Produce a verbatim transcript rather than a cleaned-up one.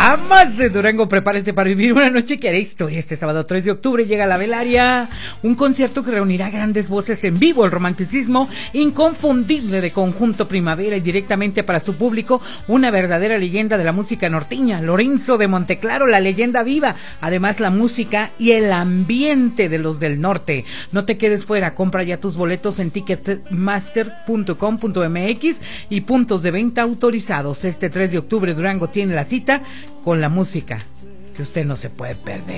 Amas de Durango, prepárense para vivir una noche que hará historia. Este sábado tres de octubre llega a la Velaria, un concierto que reunirá grandes voces en vivo, el romanticismo inconfundible de Conjunto Primavera y directamente para su público, una verdadera leyenda de la música norteña, Lorenzo de Monteclaro, la leyenda viva, además la música y el ambiente de los del norte. No te quedes fuera, compra ya tus boletos en ticketmaster punto com punto m x y puntos de venta autorizados. Este tres de octubre Durango tiene la cita con la música que usted no se puede perder.